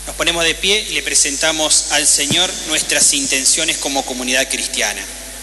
Nos ponemos de pie y le presentamos al Señor nuestras intenciones como comunidad cristiana.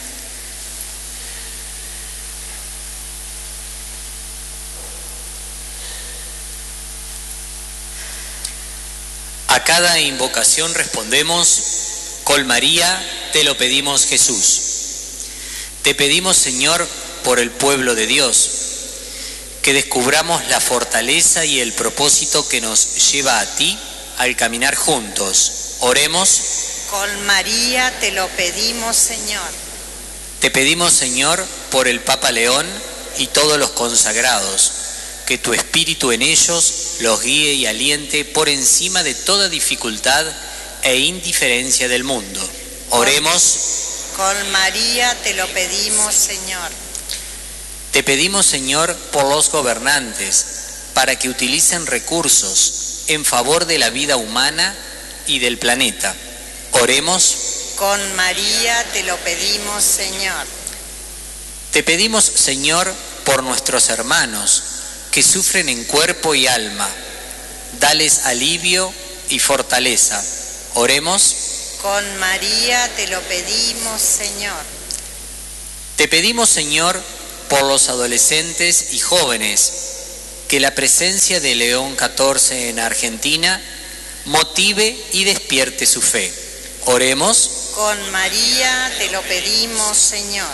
A cada invocación respondemos: con María te lo pedimos, Jesús. Te pedimos, Señor, por el pueblo de Dios, que descubramos la fortaleza y el propósito que nos lleva a ti al caminar juntos. Oremos. Con María te lo pedimos, Señor. Te pedimos, Señor, por el Papa León y todos los consagrados, que tu Espíritu en ellos los guíe y aliente por encima de toda dificultad e indiferencia del mundo. Oremos. Con María te lo pedimos, Señor. Te pedimos, Señor, por los gobernantes, para que utilicen recursos en favor de la vida humana y del planeta. Oremos. Con María te lo pedimos, Señor. Te pedimos, Señor, por nuestros hermanos que sufren en cuerpo y alma. Dales alivio y fortaleza. Oremos. Con María te lo pedimos, Señor. Te pedimos, Señor, por los adolescentes y jóvenes, que la presencia de León XIV en Argentina motive y despierte su fe. Oremos. Con María te lo pedimos, Señor.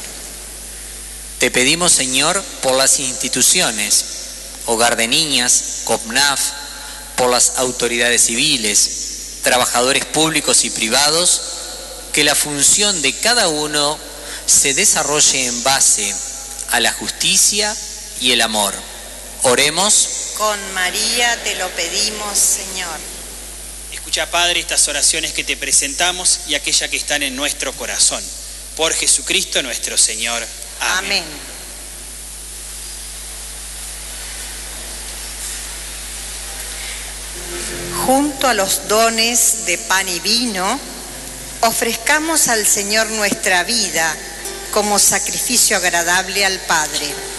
Te pedimos, Señor, por las instituciones, Hogar de Niñas, COPNAF, por las autoridades civiles, trabajadores públicos y privados, que la función de cada uno se desarrolle en base a la justicia y el amor. Oremos. Con María te lo pedimos, Señor. Escucha, Padre, estas oraciones que te presentamos y aquellas que están en nuestro corazón. Por Jesucristo nuestro Señor. Amén. Amén. Junto a los dones de pan y vino, ofrezcamos al Señor nuestra vida como sacrificio agradable al Padre.